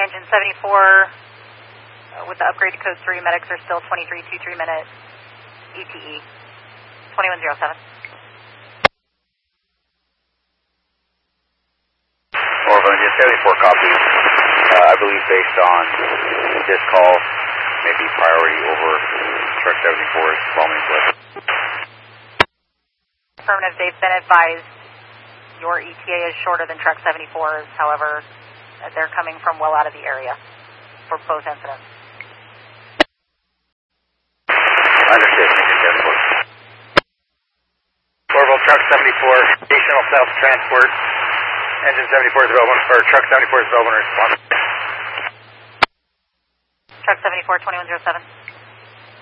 engine 74, with the upgrade to code 3, medics are still 2323 minute ETE, 2107. Orville engine 74 copy. I believe based on this call, maybe priority over truck 74's bombing list. Affirmative, they've been advised your ETA is shorter than truck 74's, however, they're coming from well out of the area for both incidents. Understood, engine 74. Orville, truck 74, stational south transport. Engine 74 is available, or truck 74 is available in response. Truck 74, 2107.